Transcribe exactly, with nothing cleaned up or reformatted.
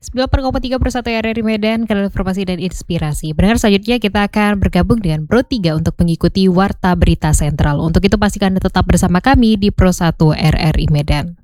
sembilan puluh koma tiga per satu R R I Medan, kanal informasi dan inspirasi. Pendengar, selanjutnya kita akan bergabung dengan Pro tiga untuk mengikuti Warta Berita Sentral. Untuk itu pastikan Anda tetap bersama kami di Pro satu R R I Medan.